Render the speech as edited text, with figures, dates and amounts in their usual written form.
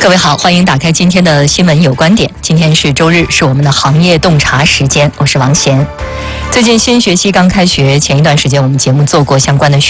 各位好，欢迎打开今天的新闻有观点。今天是周日，是我们的行业洞察时间，我是王贤。最近新学期刚开学，前一段时间我们节目做过相关的